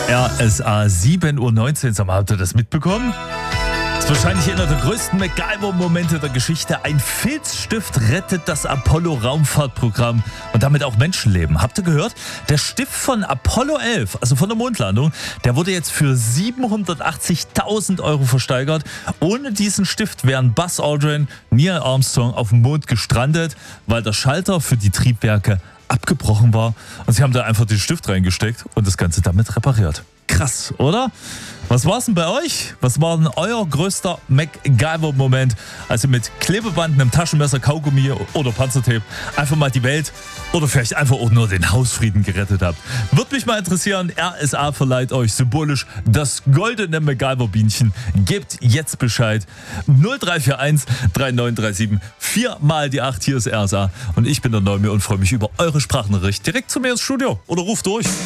RSA 7:19 Uhr. Sag mal, habt ihr das mitbekommen? Das ist wahrscheinlich einer der größten MacGyver-Momente der Geschichte. Ein Filzstift rettet das Apollo-Raumfahrtprogramm und damit auch Menschenleben. Habt ihr gehört? Der Stift von Apollo 11, also von der Mondlandung, der wurde jetzt für 780.000 Euro versteigert. Ohne diesen Stift wären Buzz Aldrin, Neil Armstrong auf dem Mond gestrandet, weil der Schalter für die Triebwerke abgebrochen war. Und sie haben da einfach den Stift reingesteckt und das Ganze damit repariert. Krass, oder? Was war's denn bei euch? Was war denn euer größter MacGyver-Moment, als ihr mit Klebeband, einem Taschenmesser, Kaugummi oder Panzertape einfach mal die Welt oder vielleicht einfach auch nur den Hausfrieden gerettet habt? Würde mich mal interessieren. RSA verleiht euch symbolisch das goldene MacGyver-Bienchen. Gebt jetzt Bescheid. 0341 3937 4 mal die 8. Hier ist RSA und ich bin der Neumir und freue mich über eure Sprachnachricht direkt zu mir ins Studio oder ruft durch.